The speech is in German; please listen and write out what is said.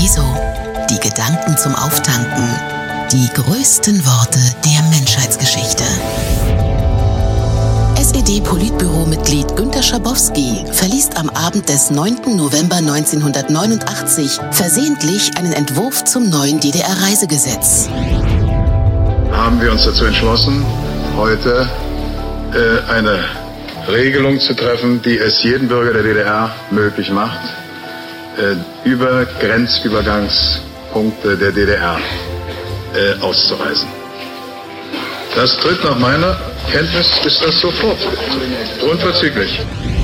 Rezo. Die Gedanken zum Auftanken. Die größten Worte der Menschheitsgeschichte. SED-Politbüro-Mitglied Günter Schabowski verliest am Abend des 9. November 1989 versehentlich einen Entwurf zum neuen DDR-Reisegesetz. Haben wir uns dazu entschlossen, heute eine Regelung zu treffen, die es jedem Bürger der DDR möglich macht, über Grenzübergangspunkte der DDR auszureisen. Das tritt nach meiner Kenntnis, ist das sofort, unverzüglich.